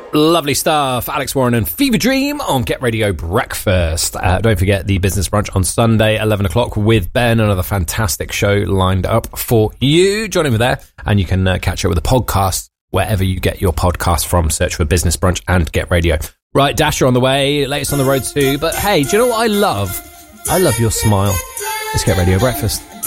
Lovely stuff. Alex Warren and Fever Dream on Get Radio Breakfast. Don't forget the business brunch on Sunday, 11 o'clock with Ben. Another fantastic show lined up for you. Join over there and you can catch up with the podcast wherever you get your podcast from. Search for Business Brunch and Get Radio. Right, Dasher on the way. Latest on the road too. But hey, do you know what I love? I love your smile. Let's Get Radio Breakfast.